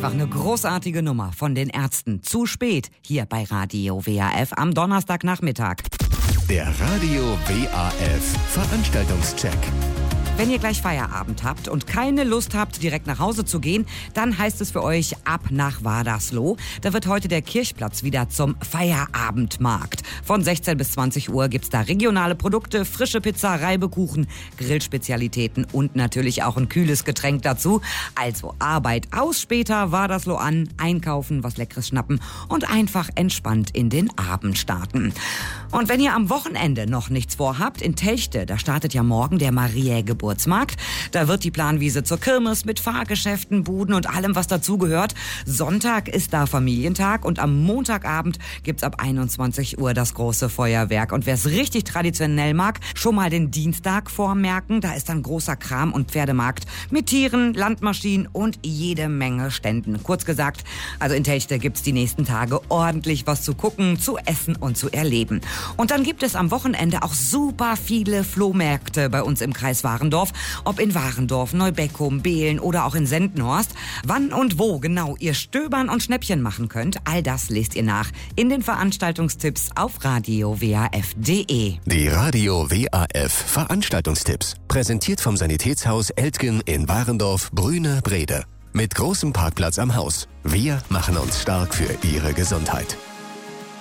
Einfach eine großartige Nummer von den Ärzten. Zu spät hier bei Radio WAF am Donnerstagnachmittag. Der Radio WAF Veranstaltungscheck. Wenn ihr gleich Feierabend habt und keine Lust habt, direkt nach Hause zu gehen, dann heißt es für euch ab nach Wadersloh. Da wird heute der Kirchplatz wieder zum Feierabendmarkt. Von 16 bis 20 Uhr gibt's da regionale Produkte, frische Pizza, Reibekuchen, Grillspezialitäten und natürlich auch ein kühles Getränk dazu. Also Arbeit aus, später Wadersloh an, einkaufen, was Leckeres schnappen und einfach entspannt in den Abend starten. Und wenn ihr am Wochenende noch nichts vorhabt, in Telchte, da startet ja morgen der Mariä-Geburtsmarkt. Da wird die Planwiese zur Kirmes mit Fahrgeschäften, Buden und allem, was dazugehört. Sonntag ist da Familientag und am Montagabend gibt's ab 21 Uhr das große Feuerwerk. Und wer es richtig traditionell mag, schon mal den Dienstag vormerken. Da ist dann großer Kram- und Pferdemarkt mit Tieren, Landmaschinen und jede Menge Ständen. Kurz gesagt, also in Telchte gibt's die nächsten Tage ordentlich was zu gucken, zu essen und zu erleben. Und dann gibt es am Wochenende auch super viele Flohmärkte bei uns im Kreis Warendorf. Ob in Warendorf, Neubeckum, Behlen oder auch in Sendenhorst. Wann und wo genau ihr stöbern und Schnäppchen machen könnt, all das lest ihr nach in den Veranstaltungstipps auf radiowaf.de. Die Radio WAF Veranstaltungstipps. Präsentiert vom Sanitätshaus Eltgen in Warendorf, Brüne, Brede. Mit großem Parkplatz am Haus. Wir machen uns stark für Ihre Gesundheit.